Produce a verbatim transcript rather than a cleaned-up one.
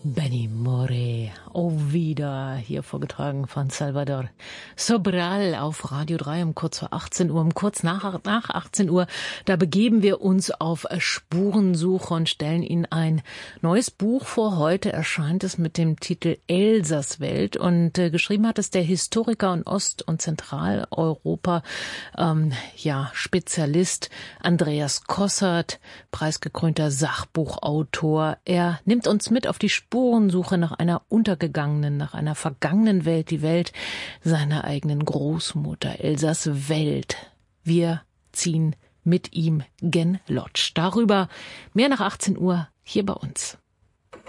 Benny Moré, oh wieder, hier vorgetragen von Salvador Sobral auf Radio drei um kurz vor achtzehn Uhr, um kurz nach, nach achtzehn Uhr. Da begeben wir uns auf Spurensuche und stellen Ihnen ein neues Buch vor. Heute erscheint es mit dem Titel Elsasswelt und äh, geschrieben hat es der Historiker und Ost- und Zentraleuropa, ähm, ja, Spezialist Andreas Kossert, preisgekrönter Sachbuchautor. Er nimmt uns mit auf die Spurensuche nach einer untergegangenen, nach einer vergangenen Welt, die Welt seiner eigenen Großmutter, Elsass Welt. Wir ziehen mit ihm gen Lodge. Darüber mehr nach achtzehn Uhr hier bei uns.